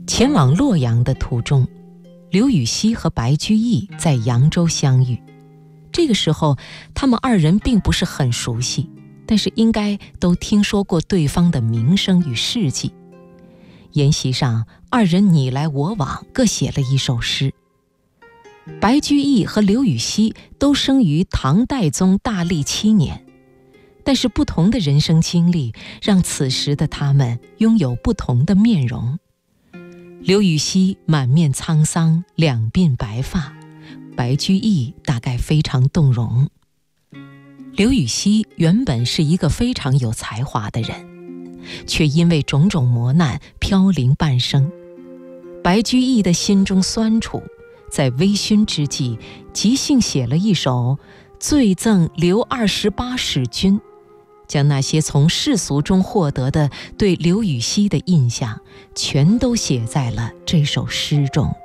前往洛阳的途中，刘禹锡和白居易在扬州相遇。这个时候，他们二人并不是很熟悉，但是应该都听说过对方的名声与事迹。宴席上，二人你来我往，各写了一首诗。白居易和刘禹锡都生于唐代宗大历7年，但是不同的人生经历让此时的他们拥有不同的面容。刘禹锡满面沧桑，两鬓白发，白居易大概非常动容。刘禹锡原本是一个非常有才华的人，却因为种种磨难飘零半生。白居易的心中酸楚，在微醺之际即兴写了一首《醉赠刘28使君》，将那些从世俗中获得的对刘禹锡的印象全都写在了这首诗中。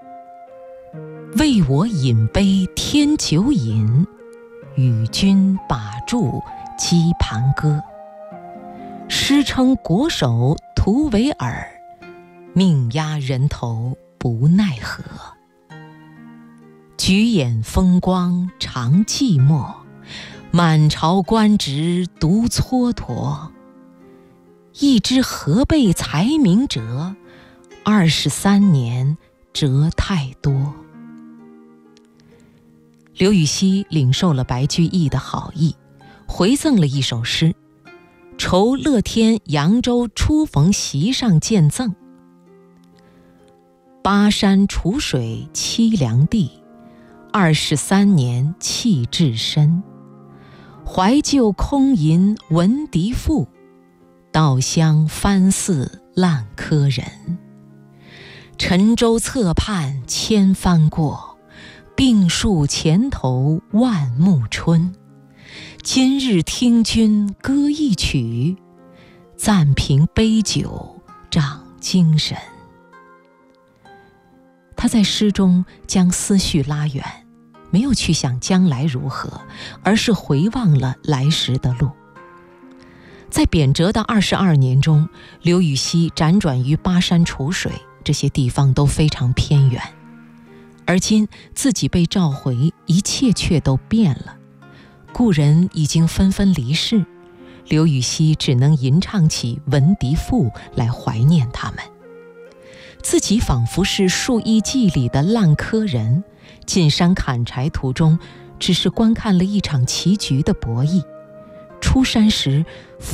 为我饮杯添酒饮，与君把箸击盘歌。诗称国手徒为尔，命压人头不奈何。举眼风光常寂寞，满朝官职独蹉跎。一知何辈才名折，23年折太多。刘禹锡领受了白居易的好意，回赠了一首诗，酬乐天扬州初逢席上见赠。巴山楚水凄凉地，23年弃置身。怀旧空吟闻笛赋，稻香翻似烂柯人。沉舟侧畔千帆过，病树前头万木春。今日听君歌一曲，暂凭杯酒长精神。他在诗中将思绪拉远，没有去想将来如何，而是回望了来时的路。在贬谪的22年中，刘禹锡辗转于巴山楚水，这些地方都非常偏远。而今自己被召回，一切却都变了。故人已经纷纷离世，刘禹锡只能吟唱起《闻笛赋》来怀念他们。自己仿佛是《述异记》里的烂柯人，进山砍柴途中只是观看了一场棋局的博弈。出山时